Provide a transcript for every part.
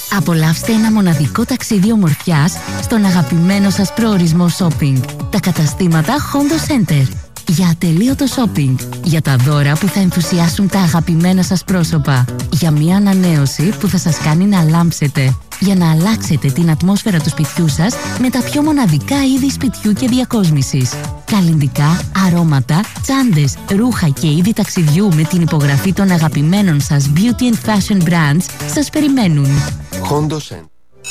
Απολαύστε ένα μοναδικό ταξίδι ομορφιάς στον αγαπημένο σας προορισμό shopping. Τα καταστήματα Hondo Center. Για ατελείωτο shopping. Για τα δώρα που θα ενθουσιάσουν τα αγαπημένα σας πρόσωπα. Για μια ανανέωση που θα σας κάνει να λάμψετε. Για να αλλάξετε την ατμόσφαιρα του σπιτιού σας με τα πιο μοναδικά είδη σπιτιού και διακόσμησης. Καλλυντικά, αρώματα, τσάντες, ρούχα και είδη ταξιδιού με την υπογραφή των αγαπημένων σας beauty and fashion brands σας περιμένουν. Hondo Center.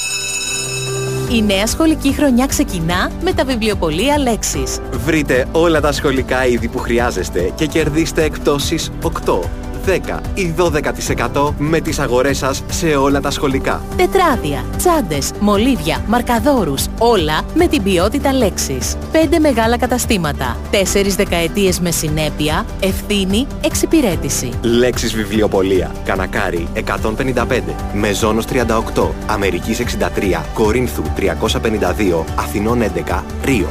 Η νέα σχολική χρονιά ξεκινά με τα βιβλιοπωλεία Λέξης. Βρείτε όλα τα σχολικά είδη που χρειάζεστε και κερδίστε εκπτώσεις 8, 10 ή 12% με τις αγορές σας σε όλα τα σχολικά. Τετράδια, τσάντες, μολύβια, μαρκαδόρους, όλα με την ποιότητα Λέξης. 5 μεγάλα καταστήματα, 4 δεκαετίες με συνέπεια, ευθύνη, εξυπηρέτηση. Λέξης βιβλιοπωλεία. Κανακάρι 155, Μεζόνος 38, Αμερικής 63, Κορίνθου 352, Αθηνών 11, Ρίο.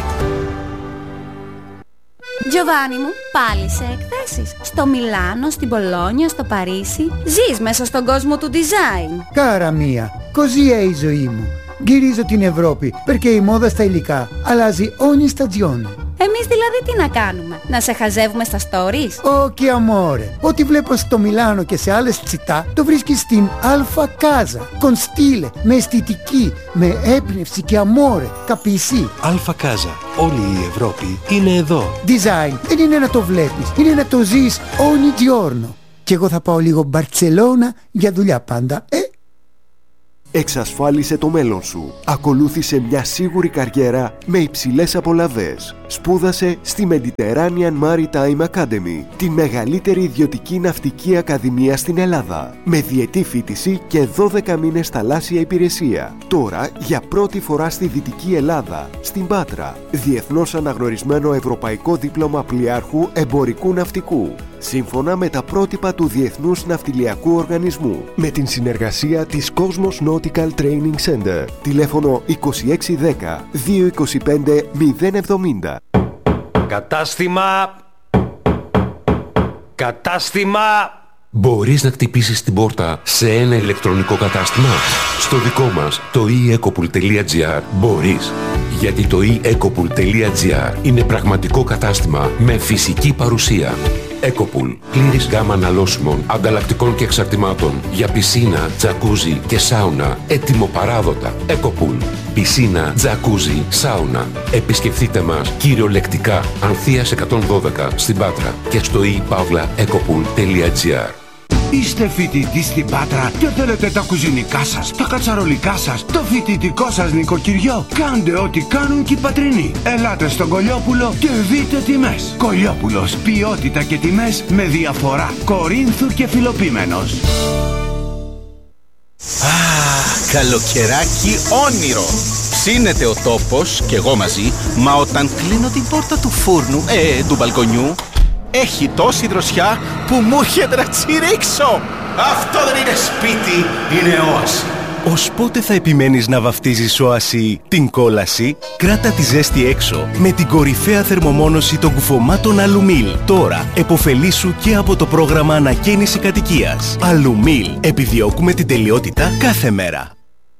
Giovanni μου, πάλι σε εκθέσεις. Στο Μιλάνο, στην Πολόνια, στο Παρίσι. Ζεις μέσα στον κόσμο του design. Κάρα μία, così è η ζωή μου. Γυρίζω την Ευρώπη, perché η μόδα στα υλικά αλλάζει ogni stagione. Εμείς δηλαδή τι να κάνουμε, να σε χαζεύουμε στα stories? Όχι amore, ό,τι βλέπω στο Μιλάνο και σε άλλες τσιτά το βρίσκεις στην Alfa Casa. Con stile, με αισθητική, με έμπνευση και amore, capisci? Alfa Casa. Όλη η Ευρώπη είναι εδώ. Design δεν είναι να το βλέπεις, είναι να το ζεις ogni giorno. Και εγώ θα πάω λίγο Μπαρτσελώνα για δουλειά πάντα, Εξασφάλισε το μέλλον σου. Ακολούθησε μια σίγουρη καριέρα με υψηλές απολαβές. Σπούδασε στη Mediterranean Maritime Academy, τη μεγαλύτερη ιδιωτική ναυτική ακαδημία στην Ελλάδα, με διετή φοιτηση και 12 μήνες θαλάσσια υπηρεσία. Τώρα, για πρώτη φορά στη Δυτική Ελλάδα, στην Πάτρα, διεθνώς αναγνωρισμένο ευρωπαϊκό δίπλωμα πλοιάρχου εμπορικού ναυτικού, σύμφωνα με τα πρότυπα του Διεθνούς Ναυτιλιακού Οργανισμού, με την συνεργασία της Cosmos Nautical Training Center. Τηλέφωνο 2610 225 070. Κατάστημα. Μπορείς να χτυπήσεις την πόρτα σε ένα ηλεκτρονικό κατάστημα? Στο δικό μας, το eEcopool.gr, μπορείς. Γιατί το eEcopool.gr είναι πραγματικό κατάστημα με φυσική παρουσία. Ecopool. Πλήρης γάμα αναλώσιμων, ανταλλακτικών και εξαρτημάτων για πισίνα, τζακούζι και σάουνα. Έτοιμο-παράδοτα. Ecopool. Πισίνα, τζακούζι, σάουνα. Επισκεφτείτε μας κυριολεκτικά Ανθείας 112 στην Πάτρα και στο ePavlaEcopool.gr. Είστε φοιτητής στην Πάτρα και θέλετε τα κουζινικά σας, τα κατσαρολικά σας, το φοιτητικό σας νοικοκυριό? Κάντε ό,τι κάνουν και οι πατρινοί. Ελάτε στον Κολιόπουλο και δείτε τιμές. Κολιόπουλος, ποιότητα και τιμές με διαφορά. Κορίνθου και Φιλοπίμενος. Καλοκαιράκι όνειρο. Ψήνεται ο τόπος και εγώ μαζί, μα όταν κλείνω την πόρτα του φούρνου, του μπαλκονιού, έχει τόση δροσιά που μου έρχεται να τσιρίξω. Αυτό δεν είναι σπίτι, είναι όαση. Ως πότε θα επιμένεις να βαφτίζεις όαση την κόλαση? Κράτα τη ζέστη έξω με την κορυφαία θερμομόνωση των κουφωμάτων Αλουμίλ. Τώρα επωφελήσου και από το πρόγραμμα ανακαίνιση κατοικίας. Αλουμίλ. Επιδιώκουμε την τελειότητα κάθε μέρα.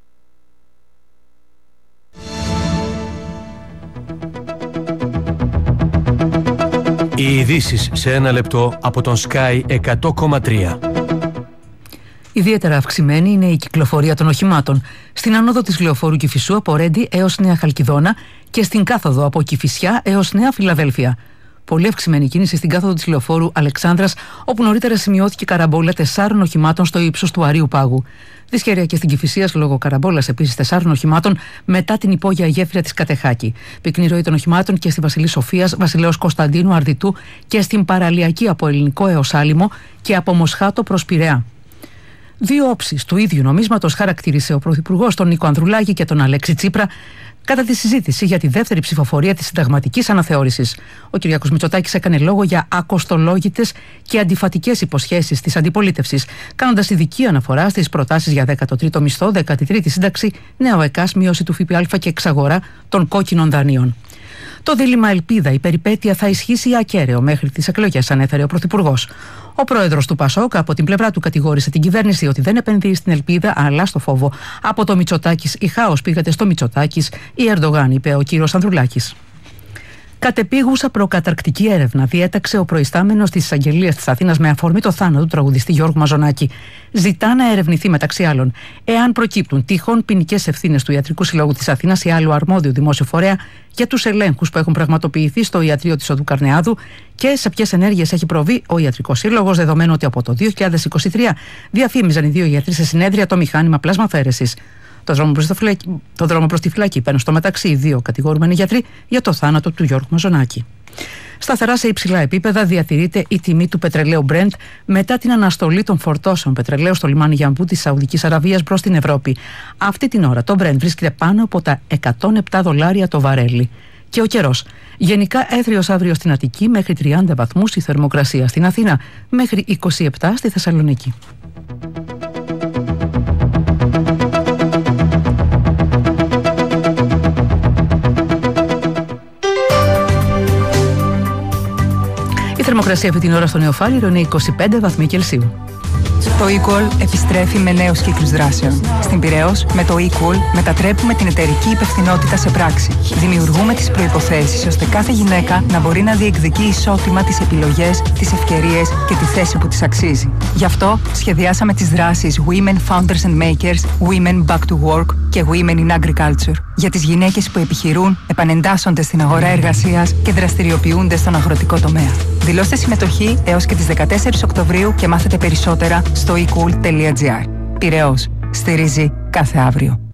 Οι ειδήσεις σε ένα λεπτό από τον Sky 100,3. Ιδιαίτερα αυξημένη είναι η κυκλοφορία των οχημάτων στην ανόδο της Λεωφόρου Κηφισού από Ρέντι έως Νέα Χαλκιδόνα και στην κάθοδο από Κηφισιά έως Νέα Φιλαδέλφια. Πολύ αυξημένη κίνηση στην κάθοδο της Λεωφόρου Αλεξάνδρας, όπου νωρίτερα σημειώθηκε καραμπόλα 4 οχημάτων στο ύψος του Αρείου Πάγου. Δυσχέρεια και στην Κηφισίας λόγω καραμπόλας επίσης 4 οχημάτων μετά την υπόγεια γέφυρα της Κατεχάκη. Πυκνή ροή των οχημάτων και στη Βασιλή Σοφίας, Βασιλέως Κωνσταντίνου, Αρδιτού και στην παραλιακή από Ελληνικό έως Άλυμο και από Μοσχάτο προς Πειραιά. Δύο όψεις του ίδιου νομίσματος χαρακτήρισε ο Πρωθυπουργός τον Νίκο Ανδρουλάκη και τον Αλέξη Τσίπρα κατά τη συζήτηση για τη δεύτερη ψηφοφορία της συνταγματικής αναθεώρησης. Ο Κυριάκος Μητσοτάκης έκανε λόγο για ακοστολόγητες και αντιφατικές υποσχέσεις της αντιπολίτευσης, κάνοντας ειδική αναφορά στις προτάσεις για 13ο μισθό, 13η σύνταξη, νέο ΕΚΑΣ, μείωση του ΦΠΑ και εξαγορά των κόκκινων δανείων. Το δίλημμα ελπίδα, η περιπέτεια θα ισχύσει ακέραιο μέχρι τις εκλογές, ανέφερε ο Πρωθυπουργός. Ο πρόεδρος του ΠΑΣΟΚ από την πλευρά του κατηγόρησε την κυβέρνηση ότι δεν επενδύει στην ελπίδα αλλά στο φόβο. Από το Μητσοτάκης η χάος πήγατε στο Μητσοτάκης, η Ερντογάν, είπε ο κύριος Ανδρουλάκης. Κατεπίγουσα προκαταρκτική έρευνα διέταξε ο προϊστάμενος της Εισαγγελίας της Αθήνας με αφορμή το θάνατο του τραγουδιστή Γιώργου Μαζονάκη. Ζητά να ερευνηθεί μεταξύ άλλων εάν προκύπτουν τυχόν ποινικές ευθύνες του Ιατρικού Συλλόγου της Αθήνας ή άλλου αρμόδιου δημόσιου φορέα για τους ελέγχους που έχουν πραγματοποιηθεί στο ιατρείο της Οδού Καρνεάδου και σε ποιες ενέργειες έχει προβεί ο Ιατρικός Σύλλογος, δεδομένου ότι από το 2023 διαφήμιζαν οι δύο γιατροί σε συνέδρια το μηχάνημα πλάσμαφαίρεσης. Το δρόμο προς τη φυλακή παίρνουν στο μεταξύ οι δύο κατηγορούμενοι γιατροί για το θάνατο του Γιώργου Μαζονάκη. Σταθερά σε υψηλά επίπεδα διατηρείται η τιμή του πετρελαίου Brent μετά την αναστολή των φορτώσεων πετρελαίου στο λιμάνι Γιαμπού της Σαουδικής Αραβίας προς την Ευρώπη. Αυτή την ώρα το Brent βρίσκεται πάνω από τα $107 το βαρέλι. Και ο καιρός. Γενικά έθριος αύριο στην Αττική μέχρι 30 βαθμούς η θερμοκρασία, στην Αθήνα μέχρι 27 στη Θεσσαλονίκη. Η θερμοκρασία αυτή την ώρα στο Νεοφάλιρο είναι 25 βαθμοί Κελσίου. Το eQual επιστρέφει με νέους κύκλους δράσεων. Στην Πειραιώς, με το eQual μετατρέπουμε την εταιρική υπευθυνότητα σε πράξη. Δημιουργούμε τις προϋποθέσεις ώστε κάθε γυναίκα να μπορεί να διεκδικεί ισότιμα τις επιλογές, τις ευκαιρίες και τη θέση που της αξίζει. Γι' αυτό σχεδιάσαμε τις δράσεις Women Founders and Makers, Women Back to Work και Women in Agriculture. Για τις γυναίκες που επιχειρούν, επανεντάσσονται στην αγορά εργασίας και δραστηριοποιούνται στον αγροτικό τομέα. Δηλώστε συμμετοχή έως και τις 14 Οκτωβρίου και μάθετε περισσότερα στο ecool.gr. Πειραιώς. Στηρίζει κάθε αύριο.